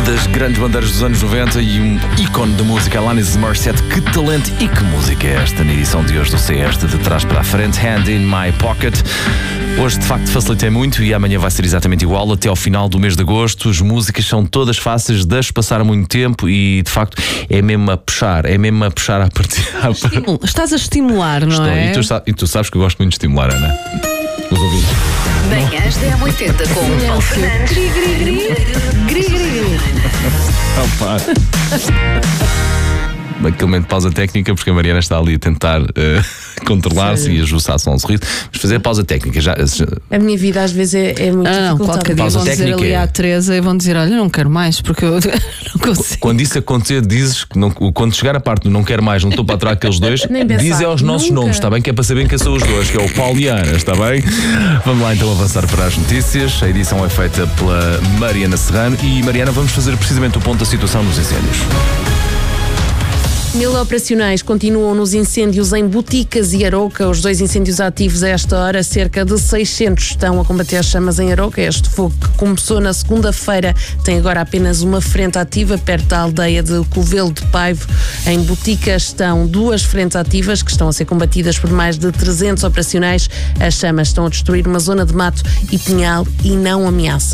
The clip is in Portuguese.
das grandes bandeiras dos anos 90 e um ícone da música, Alanis Morissette. Que talento e que música é esta na edição de hoje do CS de trás para a frente, Hand in My Pocket. Hoje de facto facilitei muito e amanhã vai ser exatamente igual até ao final do mês de agosto. As músicas são todas fáceis, deixe passar muito tempo e de facto é mesmo a puxar a partir. Estás a estimular, não Estou, é? e tu sabes que eu gosto muito de estimular, Ana. Os ouvintes. Manhãs da M80 com Paulo Fernandes. Opa. Aquele momento de pausa técnica, porque a Mariana está ali a tentar controlar-se e ajustar-se a um sorriso. Vamos fazer a pausa técnica. A minha vida às vezes é muito Não, qualquer dia Pausa vão dizer técnica ali é- à Teresa e vão dizer: olha, não quero mais, porque eu não consigo. Quando isso acontecer, dizes que não, quando chegar a parte do não quero mais, não estou para trás aqueles dois, Nem pensar. dizem aos nossos Nunca. nomes, está bem? Que é para saberem quem são os dois, que é o Paulo e a Ana, está bem? Vamos lá então avançar para as notícias. A edição é feita pela Mariana Serrano e, Mariana, vamos fazer precisamente o ponto da situação nos incêndios. 1000 operacionais continuam nos incêndios em Boticas e Arouca. Os dois incêndios ativos a esta hora, cerca de 600 estão a combater as chamas em Arouca. Este fogo que começou na segunda-feira tem agora apenas uma frente ativa perto da aldeia de Covelo de Paivo. Em Boticas estão 2 frentes ativas que estão a ser combatidas por mais de 300 operacionais. As chamas estão a destruir uma zona de mato e pinhal e não ameaça